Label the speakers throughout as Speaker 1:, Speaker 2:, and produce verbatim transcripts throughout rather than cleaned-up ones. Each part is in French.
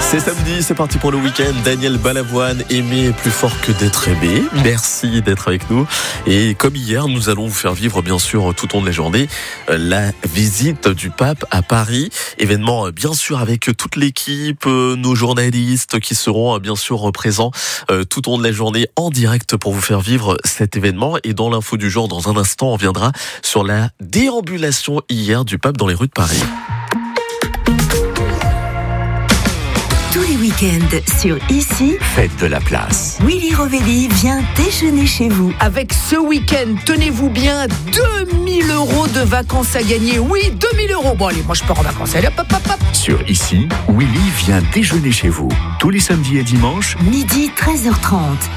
Speaker 1: C'est samedi, c'est parti pour le week-end. Daniel Balavoine, aimer plus fort que d'être aimé. Merci d'être avec nous. Et comme hier, nous allons vous faire vivre, bien sûr, tout au long de la journée, la visite du pape à Paris. Événement, bien sûr, avec toute l'équipe, nos journalistes qui seront, bien sûr, présents tout au long de la journée en direct pour vous faire vivre cet événement. Et dans l'info du jour, dans un instant, on viendra sur la déambulation hier du pape dans les rues de Paris.
Speaker 2: Tous les week-ends sur Ici,
Speaker 3: faites de la place.
Speaker 2: Willy Rovelli vient déjeuner chez vous.
Speaker 4: Avec ce week-end, tenez-vous bien, deux mille euros de vacances à gagner. Oui, deux mille euros. Bon allez, moi je pars en vacances. Allez, hop, hop, hop, hop.
Speaker 3: Sur Ici, Willy vient déjeuner chez vous. Tous les samedis et dimanches,
Speaker 2: midi treize heures trente.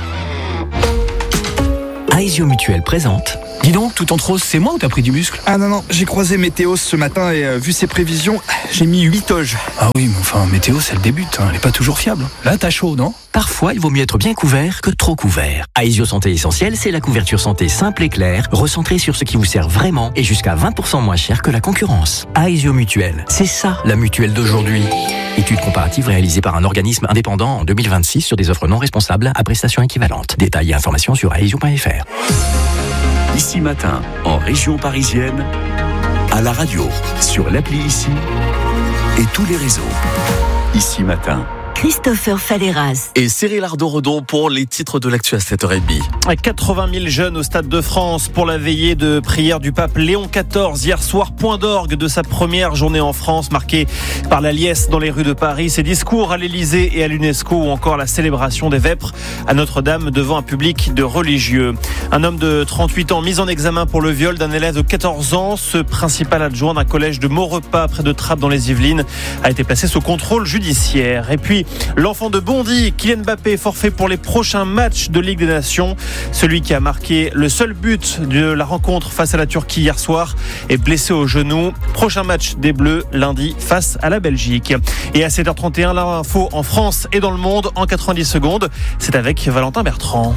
Speaker 5: Aesio Mutuelle présente. Dis donc, tout en rose, c'est moi ou t'as pris du muscle?
Speaker 6: Ah non, non, j'ai croisé Météos ce matin et euh, vu ses prévisions, j'ai mis huit toges.
Speaker 5: Ah oui, mais enfin, Météos, elle débute, hein, elle est pas toujours fiable. Là, t'as chaud, non? Parfois, il vaut mieux être bien couvert que trop couvert. Aesio Santé Essentielle, c'est la couverture santé simple et claire, recentrée sur ce qui vous sert vraiment et jusqu'à vingt pour cent moins cher que la concurrence. Aesio Mutuelle, c'est ça la mutuelle d'aujourd'hui. Étude comparative réalisée par un organisme indépendant en deux mille vingt-six sur des offres non responsables à prestations équivalentes. Détails et informations sur aesio point f r.
Speaker 3: Ici Matin, en région parisienne, à la radio, sur l'appli Ici et tous les réseaux. Ici Matin.
Speaker 2: Christopher Falleras
Speaker 1: et Cyril Ardo-Redon pour les titres de l'actu à sept heures trente.
Speaker 7: quatre-vingt mille jeunes au Stade de France pour la veillée de prière du pape Léon quatorze. Hier soir, point d'orgue de sa première journée en France, marquée par la liesse dans les rues de Paris. Ses discours à l'Élysée et à l'UNESCO ou encore la célébration des vêpres à Notre-Dame devant un public de religieux. Un homme de trente-huit ans mis en examen pour le viol d'un élève de quatorze ans. Ce principal adjoint d'un collège de Maurepas près de Trappes dans les Yvelines a été placé sous contrôle judiciaire. Et puis, l'enfant de Bondy, Kylian Mbappé, forfait pour les prochains matchs de Ligue des Nations. Celui qui a marqué le seul but de la rencontre face à la Turquie hier soir est blessé au genou. Prochain match des Bleus lundi face à la Belgique. Et à sept heures trente et un, l'info en France et dans le monde en quatre-vingt-dix secondes. C'est avec Valentin Bertrand.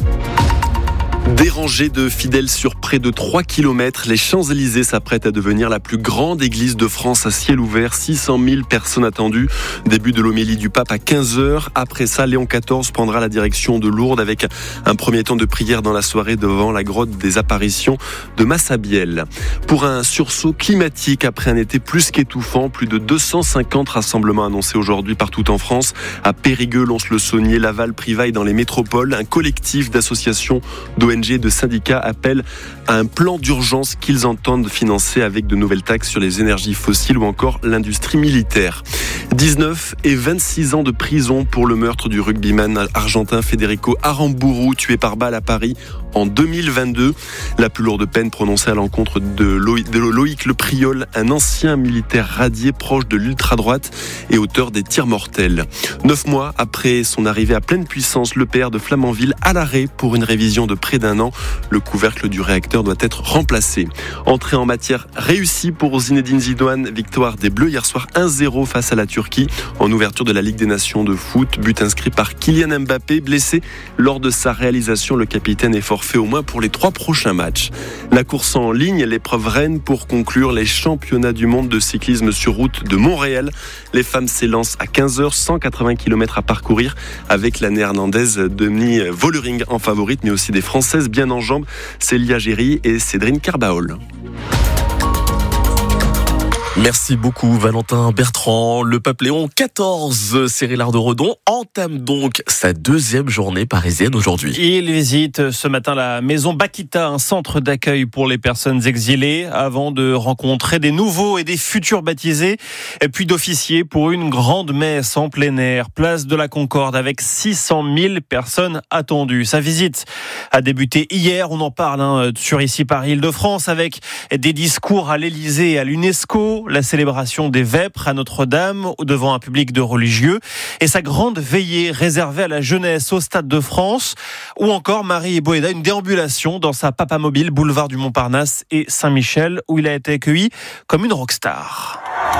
Speaker 8: Des rangées de fidèles sur près de trois kilomètres, les Champs-Élysées s'apprêtent à devenir la plus grande église de France à ciel ouvert. six cent mille personnes attendues. Début de l'homélie du pape à quinze heures. Après ça, Léon quatorze prendra la direction de Lourdes avec un premier temps de prière dans la soirée devant la grotte des apparitions de Massabielle. Pour un sursaut climatique après un été plus qu'étouffant, plus de deux cent cinquante rassemblements annoncés aujourd'hui partout en France. À Périgueux, Lons-le-Saunier, Laval, Privaille dans les métropoles. Un collectif d'associations d'O N G de syndicats appellent à un plan d'urgence qu'ils entendent financer avec de nouvelles taxes sur les énergies fossiles ou encore l'industrie militaire. dix-neuf et vingt-six ans de prison pour le meurtre du rugbyman argentin Federico Aramburu, tué par balle à Paris en deux mille vingt-deux. La plus lourde peine prononcée à l'encontre de Loïc, de Loïc Le Priol, un ancien militaire radié proche de l'ultra-droite et auteur des tirs mortels. Neuf mois après son arrivée à pleine puissance, le P R de Flamanville à l'arrêt pour une révision de près d'un an. Le couvercle du réacteur doit être remplacé. Entrée en matière réussie pour Zinedine Zidane. Victoire des Bleus hier soir un zéro face à la Turquie en ouverture de la Ligue des Nations de foot. But inscrit par Kylian Mbappé, blessé lors de sa réalisation. Le capitaine est forfait au moins pour les trois prochains matchs. La course en ligne, l'épreuve reine pour conclure les championnats du monde de cyclisme sur route de Montréal. Les femmes s'élancent à quinze heures, cent quatre-vingts kilomètres à parcourir avec la néerlandaise Demi Vollering en favorite, mais aussi des Françaises bien en jambes, Célia Géry et Cédrine Carbaol.
Speaker 1: Merci beaucoup Valentin Bertrand. Le pape Léon quatorze, Cyril Ardo-Redon, entame donc sa deuxième journée parisienne aujourd'hui.
Speaker 7: Il visite ce matin la maison Bakita, un centre d'accueil pour les personnes exilées, avant de rencontrer des nouveaux et des futurs baptisés, et puis d'officier pour une grande messe en plein air, place de la Concorde, avec six cent mille personnes attendues. Sa visite a débuté hier, on en parle hein, sur Ici Paris Île-de-France, avec des discours à l'Élysée et à l'UNESCO, la célébration des vêpres à Notre-Dame devant un public de religieux et sa grande veillée réservée à la jeunesse au Stade de France, ou encore Marie Boéda, une déambulation dans sa papamobile boulevard du Montparnasse et Saint-Michel où il a été accueilli comme une rockstar.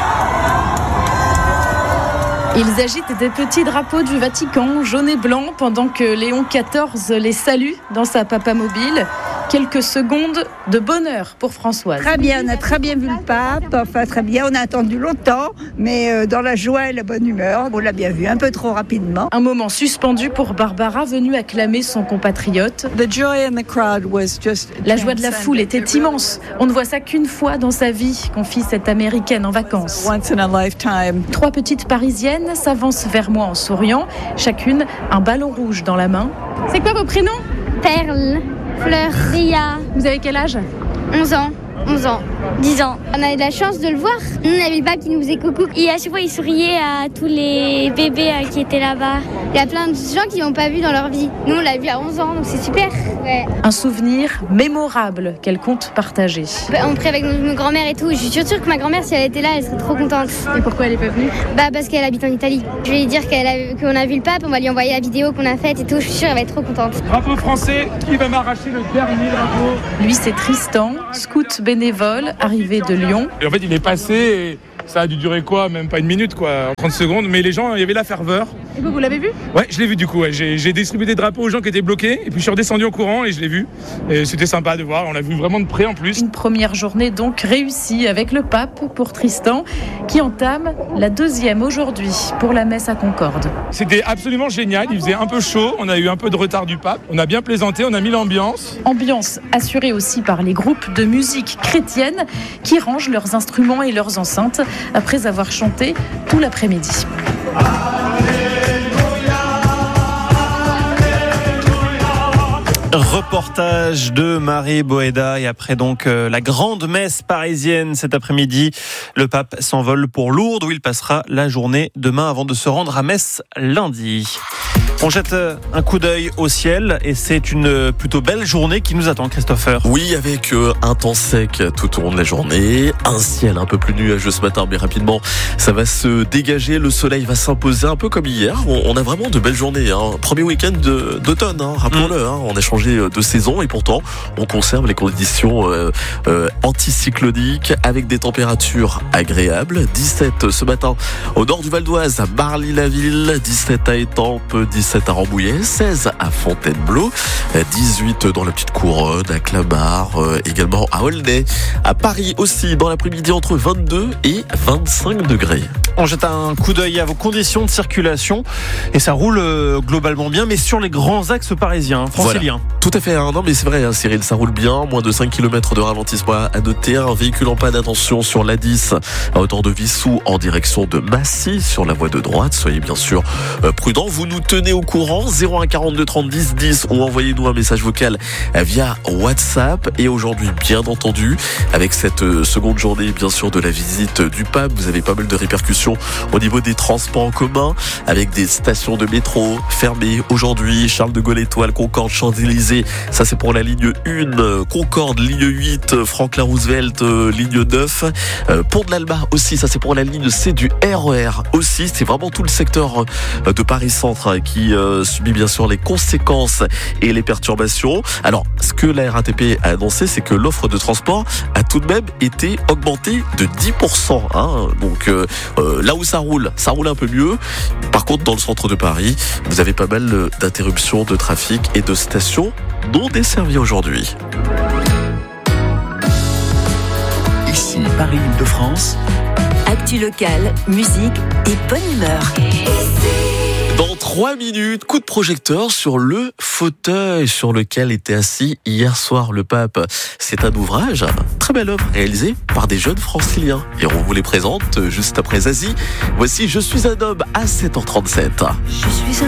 Speaker 9: Ils agitent des petits drapeaux du Vatican, jaune et blanc, pendant que Léon quatorze les salue dans sa papamobile. Quelques secondes de bonheur pour Françoise.
Speaker 10: Très bien, on a très bien vu le pape, enfin très bien, on a attendu longtemps, mais euh, dans la joie et la bonne humeur, on l'a bien vu, un peu trop rapidement.
Speaker 9: Un moment suspendu pour Barbara, venue acclamer son compatriote.
Speaker 10: The joy in the crowd was just
Speaker 9: La joie de la foule était immense. On ne voit ça qu'une fois dans sa vie, confie cette Américaine en vacances.
Speaker 10: Once in a lifetime.
Speaker 9: Trois petites Parisiennes s'avancent vers moi en souriant, chacune un ballon rouge dans la main. C'est quoi vos prénoms ?
Speaker 11: Perle, Fleur, Ria.
Speaker 9: Vous avez quel âge ?
Speaker 11: onze ans. onze ans. dix ans. On a eu de la chance de le voir. Nous, on avait le pape qui nous faisait coucou. Et à chaque fois, il souriait à tous les bébés qui étaient là-bas. Il y a plein de gens qui l'ont pas vu dans leur vie. Nous, on l'a vu à onze ans, donc c'est super. Ouais.
Speaker 9: Un souvenir mémorable qu'elle compte partager.
Speaker 11: On prie avec nos, nos grand-mères et tout. Je suis sûre que ma grand-mère, si elle était là, elle serait trop contente.
Speaker 9: Et pourquoi elle est pas venue ?
Speaker 11: Bah parce qu'elle habite en Italie. Je vais lui dire qu'elle a, qu'on a vu le pape, on va lui envoyer la vidéo qu'on a faite et tout. Je suis sûre qu'elle va être trop contente.
Speaker 12: Drapeau français, qui va m'arracher le dernier drapeau ?
Speaker 9: Lui, c'est Tristan, scout bénévole, arrivé de Lyon.
Speaker 12: Et en fait, il est passé et ça a dû durer quoi ? Même pas une minute, quoi, trente secondes. Mais les gens, il y avait la ferveur.
Speaker 9: Et vous, vous l'avez vu ?
Speaker 12: Ouais, je l'ai vu du coup. Ouais. J'ai, j'ai distribué des drapeaux aux gens qui étaient bloqués. Et puis je suis redescendu en courant et je l'ai vu. Et c'était sympa de voir. On l'a vu vraiment de près en plus.
Speaker 9: Une première journée donc réussie avec le pape pour Tristan, qui entame la deuxième aujourd'hui pour la messe à Concorde.
Speaker 12: C'était absolument génial. Il faisait un peu chaud. On a eu un peu de retard du pape. On a bien plaisanté. On a mis l'ambiance.
Speaker 9: Ambiance assurée aussi par les groupes de musique chrétienne qui rangent leurs instruments et leurs enceintes après avoir chanté tout l'après-midi.
Speaker 7: Reportage de Marie Boéda et après donc euh, la grande messe parisienne cet après-midi, le pape s'envole pour Lourdes où il passera la journée demain avant de se rendre à Metz lundi. On jette un coup d'œil au ciel et c'est une plutôt belle journée qui nous attend, Christopher.
Speaker 1: Oui, avec euh, un temps sec tout au long de la journée, un ciel un peu plus nuageux ce matin, mais rapidement ça va se dégager, le soleil va s'imposer un peu comme hier. On, on a vraiment de belles journées, hein. Premier week-end de, d'automne, hein, rappelons-le, hein. On a changé de saison et pourtant on conserve les conditions euh, euh, anticycloniques avec des températures agréables. dix-sept ce matin au nord du Val d'Oise, à Marly-la-Ville, dix-sept à Étampes, dix-sept à Rambouillet, seize à Fontainebleau, dix-huit dans la Petite Couronne, à Clamart, euh, également à Aulnay, à Paris aussi dans l'après-midi entre vingt-deux et vingt-cinq degrés.
Speaker 7: On jette un coup d'œil à vos conditions de circulation et ça roule euh, globalement bien, mais sur les grands axes parisiens, franciliens.
Speaker 1: Voilà. Tout à fait, hein. Non mais c'est vrai, hein, Cyril, ça roule bien, moins de cinq kilomètres de ralentissement à noter, un véhicule en panne, attention sur l'A dix à hauteur de Vissou en direction de Massy sur la voie de droite, soyez bien sûr euh, prudents, vous nous tenez au courant, zéro un quarante-deux trente dix dix ou envoyez-nous un message vocal via WhatsApp. Et aujourd'hui, bien entendu, avec cette euh, seconde journée bien sûr de la visite du pape, vous avez pas mal de répercussions au niveau des transports en commun, avec des stations de métro fermées aujourd'hui, Charles de Gaulle Étoile, Concorde, Champs-Élysées. Ça c'est pour la ligne un, Concorde, ligne huit, Franklin Roosevelt, euh, ligne neuf, euh, Pont de l'Alma aussi, ça c'est pour la ligne C du R E R aussi. C'est vraiment tout le secteur euh, de Paris-Centre qui euh, subit bien sûr les conséquences et les perturbations. Alors, ce que la R A T P a annoncé, c'est que l'offre de transport a tout de même été augmentée de dix pour cent. Hein. Donc euh, euh, là où ça roule, ça roule un peu mieux. Par contre, dans le centre de Paris, vous avez pas mal d'interruptions de trafic et de stations non desservies aujourd'hui.
Speaker 3: Ici, Paris-Île-de-France.
Speaker 2: Actu locale, musique et bonne humeur.
Speaker 1: Dans trois minutes, coup de projecteur sur le fauteuil sur lequel était assis hier soir le pape. C'est un ouvrage, une très belle œuvre réalisée par des jeunes franciliens. Et on vous les présente juste après Zazie. Voici Je suis un homme à sept heures trente-sept.
Speaker 2: Je suis un